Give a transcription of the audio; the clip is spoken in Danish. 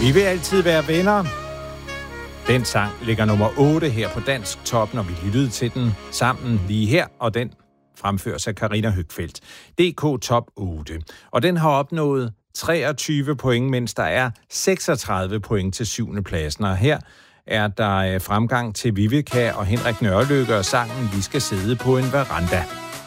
Vi vil altid være venner. Den sang ligger nummer 8 her på Dansk Top, når vi lyttede til den sammen lige her, og den fremføres af Carina Høgfeldt. DK Top 8. Og den har opnået 23 point, mens der er 36 point til 7. pladsen. Og her er der fremgang til Vivica og Henrik Nørrelykke og sangen Vi skal sidde på en veranda.